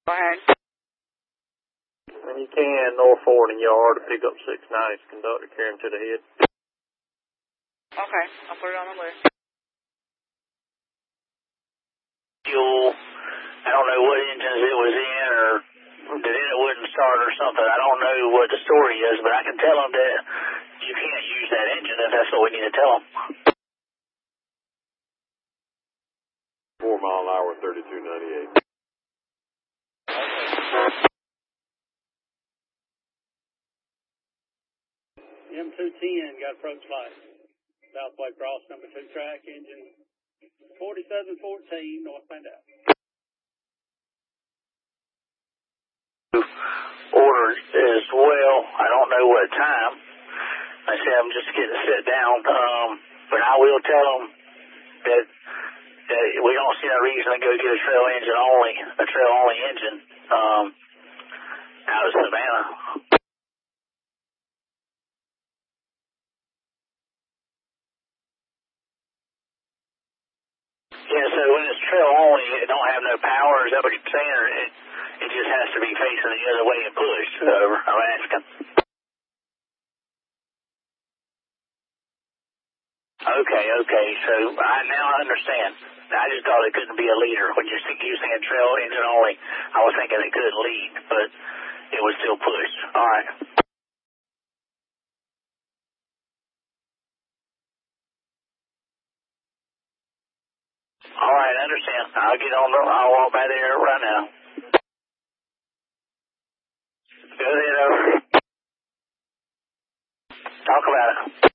Go ahead. When you can, north 4 in the yard to pick up 690's conductor, carry him to the head. Okay, I'll put it on the list. Fuel, I don't know what engines it was in, or that it wouldn't start or something. I don't know what the story is, but I can tell them that you can't use that engine if that's what we need to tell them. 4 mile an hour, 3298. M210 got approach light. Southway cross number 2 track, engine 4714, northbound out. Order as well. I don't know what time. I said I'm just getting set down, but I will tell them that we don't see no reason to go get a trail only engine out of Savannah. Yeah, so when it's trail only, it don't have no power. Is that what you're saying, or it just has to be facing the other way and pushed? Over. I'm asking. Okay. So now I understand. I just thought it couldn't be a leader. When you saying trail engine only, I was thinking it could lead, but it was still pushed. All right. All right, I understand. I'll walk by there right now. Go ahead, over. Talk about it.